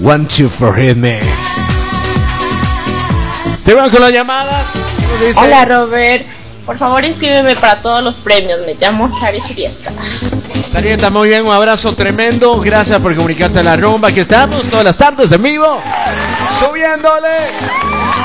Want to Forgive Me. Se van con las llamadas. Hola Robert, por favor escríbeme para todos los premios. Me llamo Sari Surieta. Sarieta, muy bien, un abrazo tremendo. Gracias por comunicarte a la rumba. Aquí estamos todas las tardes en vivo, subiéndole.